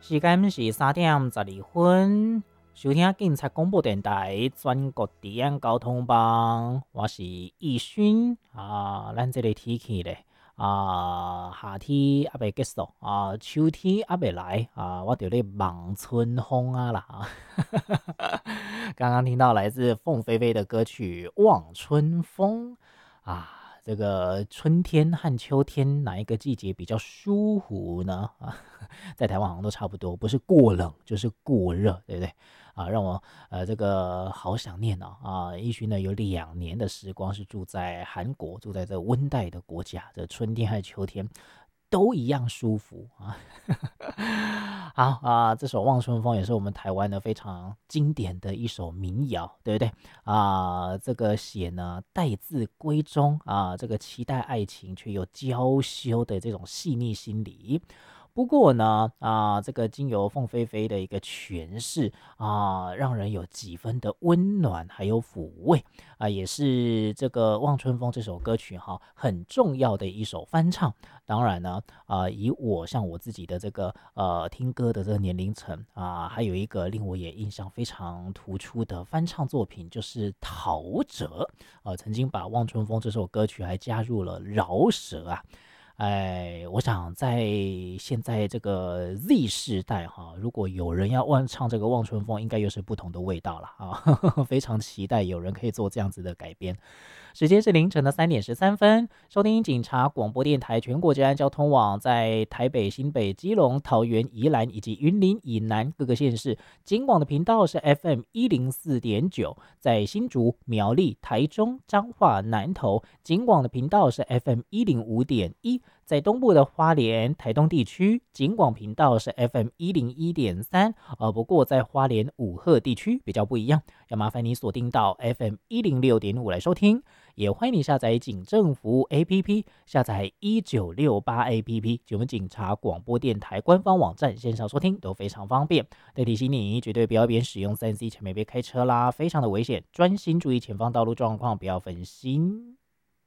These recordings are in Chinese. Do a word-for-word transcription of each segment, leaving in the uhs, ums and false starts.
时间是三点十二分，收听警察广播电台全国治安交通网，我是易勋啊。咱这个天气咧啊，夏天还未结束啊，秋天还未来啊，我就咧望春风啊啦。刚刚听到来自凤飞飞的歌曲《望春风》啊。这个春天和秋天哪一个季节比较舒服呢？啊，在台湾好像都差不多，不是过冷就是过热，对不对？啊，让我呃这个好想念哦啊！一勋呢有两年的时光是住在韩国，住在这温带的国家，这春天还是秋天都一样舒服啊。好啊，这首《望春风》也是我们台湾的非常经典的一首民谣，对不对啊？这个写呢待字闺中啊，这个期待爱情却又娇羞的这种细腻心理。不过呢，啊，这个经由凤飞飞的一个诠释啊，让人有几分的温暖，还有抚慰啊，也是这个《望春风》这首歌曲哈很重要的一首翻唱。当然呢，啊，以我像我自己的这个呃听歌的这个年龄层啊，还有一个令我也印象非常突出的翻唱作品，就是陶喆，呃，曾经把《望春风》这首歌曲还加入了饶舌啊。哎，我想在现在这个 Z 世代哈，如果有人要忘唱这个《望春风》，应该又是不同的味道了啊！非常期待有人可以做这样子的改编。时间是凌晨的三点十三分，收听警察广播电台全国治安交通网，在台北、新北、基隆、桃园、宜兰以及云林以南各个县市，警广的频道是 F M 一零四点九，在新竹、苗栗、台中、彰化、南投，警广的频道是 F M 一零五点一。在东部的花莲、台东地区，警广频道是 F M 一零一点三，呃，不过在花莲五鹤地区比较不一样，要麻烦你锁定到 F M 一零六点五来收听。也欢迎你下载警政服务 A P P， 下载一九六八 A P P， 就我们警察广播电台官方网站线上收听都非常方便。再提醒你，绝对不要边使用 三 C 前面别开车啦，非常的危险，专心注意前方道路状况，不要分心。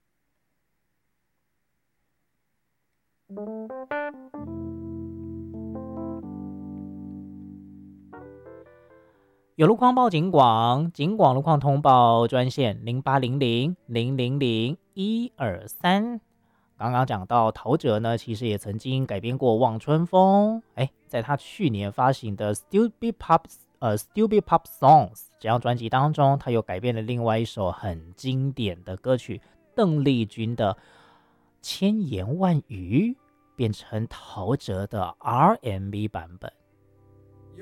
有路况报警广，警广路况通报专线零八零零零零零一二三。刚刚讲到陶喆呢，其实也曾经改编过《望春风》，哎，在他去年发行的 Stupid Pop 呃 Stupid Pop Songs 这张专辑当中，他又改编了另外一首很经典的歌曲，邓丽君的《千言万语》，变成陶喆的 R and B 版本。